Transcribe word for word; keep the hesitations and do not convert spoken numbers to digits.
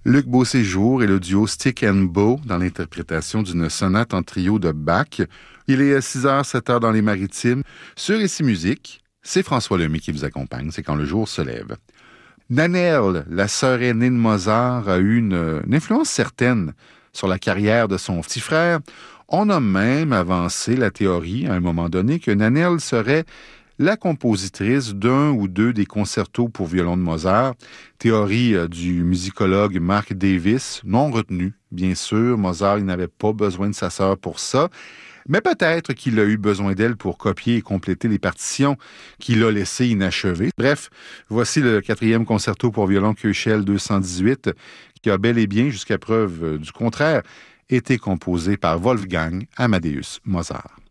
Luc Beauséjour et le duo Stick and Bow dans l'interprétation d'une sonate en trio de Bach. Il est six heures, sept heures dans les Maritimes. Sur Ici Musique, c'est François Lemay qui vous accompagne. C'est quand le jour se lève. Nannerl, la sœur aînée de Mozart, a eu une, une influence certaine sur la carrière de son petit frère. On a même avancé la théorie, à un moment donné, que Nannerl serait la compositrice d'un ou deux des concertos pour violon de Mozart, théorie euh, du musicologue Mark Davis, non retenue, bien sûr. Mozart, il n'avait pas besoin de sa sœur pour ça, mais peut-être qu'il a eu besoin d'elle pour copier et compléter les partitions qu'il a laissées inachevées. Bref, voici le quatrième concerto pour violon Köchel deux cent dix-huit, qui a bel et bien, jusqu'à preuve du contraire, été composé par Wolfgang Amadeus Mozart.